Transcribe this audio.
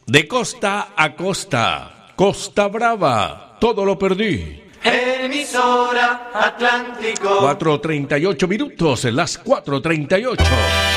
De costa a costa, Costa Brava, todo lo perdí. Emisora Atlántico. 4:38 minutos, las 4:38.